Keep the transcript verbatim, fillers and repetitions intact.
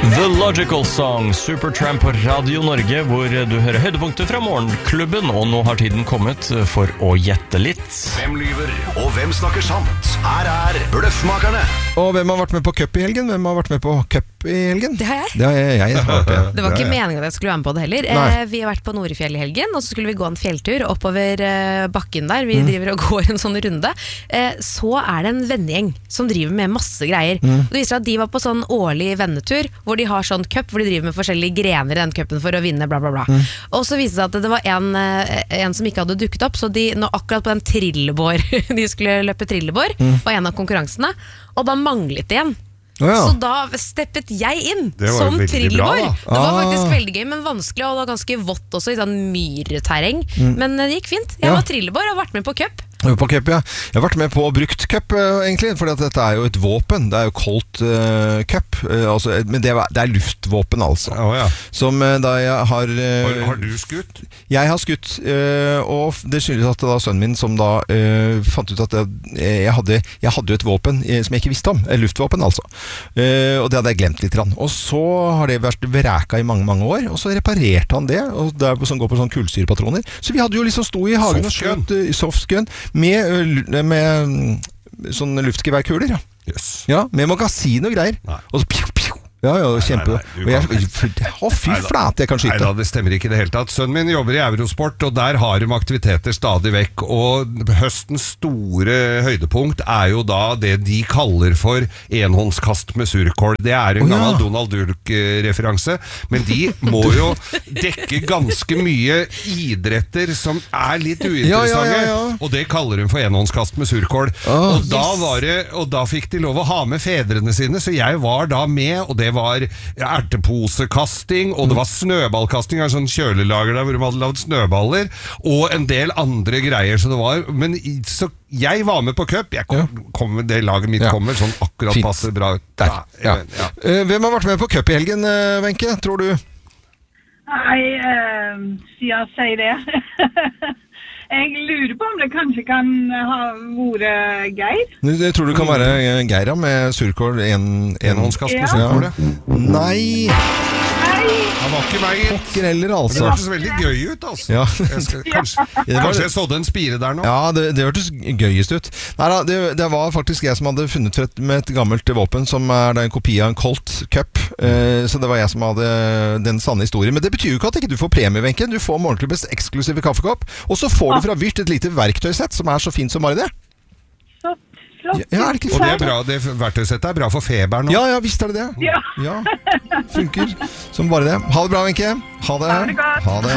The Logical Song, Supertramp på Radio Norge, hvor du hører høydepunkter fra morgenklubben, og nå har tiden kommet for å gjette litt. Hvem lyver, og hvem snakker sant? Her er Bløffmakerne. Og hvem har vært med på cup i helgen? Hvem har vært med på cup i helgen? Det har jeg. Det har jeg, jeg, jeg har det. Det var ikke meningen at jeg skulle være med på det heller. Eh, vi har vært på Norefjell i helgen, og så skulle vi gå en fjelltur oppover eh, bakken der. Vi mm. driver og går en sånn runde. Eh, så er det en vennegjeng som driver med masse greier. Mm. Det viser at de var på sånn årlig vennetur, hvor de har sånn cup, hvor de driver med forskjellige grener i den cupen for å vinne, bla bla bla. Mm. Og så viste det seg at det var en, en som ikke hadde dukket opp, så de, nå akkurat på den trillebår, de skulle løpe trillebår, mm. var en av konkurransene, og da manglet det igjen. Oh, ja. Så da steppet jeg inn som trillebår. Det var faktisk veldig gøy, men vanskelig, og det var ganske vått også i sånn myrterreng. Mm. Men det gikk fint. Jeg ja. var trillebår og har vært med på cup. På cup, ja. Jeg har vært med på brukt cup, egentlig, for dette er jo et våpen. Det er jo Colt uh, cup, uh, altså, men det er, det er luftvåpen, altså. Oh, ja. Som uh, da jeg har, uh, har Har du skutt? Jeg har skutt, uh, og det skyldes at da sønnen min som da uh, fant ut at jeg, jeg, hadde, jeg hadde jo et våpen uh, som jeg ikke visste om. Et luftvåpen, altså. Uh, og det hadde jeg glemt litt. Og så har det vært vreka i mange, mange år, og så reparerte han det, og det er, som går på sånn kullsyrepatroner. Så vi hadde jo liksom sto i hagen og skjøt uh, softgun med, med sånne luftgeværkuler, ja. Yes. Ja, med magasin og greier. Nei. Og så pju, pju. Ja, ja, kjempe. Å, fy flate, jeg kan skyte. Nei da, det stemmer ikke i det hele tatt. Sønnen min jobber i Eurosport, og der har de aktiviteter stadig vekk. Og høstens store høydepunkt er jo da det de kaller for enhåndskast med surkål. Det er en oh, gammel ja. Donald Duck-referanse, men de må jo dekke ganske mye idretter som er litt uinteressante, ja, ja, ja, ja. Og det kaller de for enhåndskast med surkål. Oh, og, da yes. var det, og da fikk de lov å ha med fedrene sine, så jeg var da med, og det var erteposekasting, og det var snøballkasting, en sånn kjølelager der hvor de hadde lavet snøballer, og en del andre greier, så det var, men så jeg var med på cup, jeg kom, kom, det laget mitt kommer sånn akkurat Fint. Passer bra ut. Ja, ja. Ja. Uh, hvem har vært med på cup i helgen, uh, Wenche, tror du? Nei, uh, sier si det. Jeg lurer på om det kanskje kan ha vært Geir. Jeg tror det kan være Geir med surkål, en, enhåndskast med surkål. Ja. Nei! Han var ikke meg, pokker heller, altså. Det hørtes veldig gøy ut, altså. Ja. Jeg skal, kanskje, kanskje jeg sådde en spire der nå? Ja, det, det hørtes gøyest ut. Neida, det, det var faktisk jeg som hadde funnet frett med et gammelt våpen, som er en kopi av en Colt Cup. Eh, så det var jeg som hadde den sanne historien. Men det betyr jo ikke at ikke du får premie, Wenche. Du får morgenklubbens eksklusive kaffekopp, og så får du fra Vyrt et lite verktøysett som er så fint som bare det. Ja, er det ikke og det er bra, det verktøysettet er bra for feberen nå. Ja, ja, visst er det det. Ja. Ja, funker som bare det. Ha det bra, Wenche. Ha det. Ha det godt. Ha det.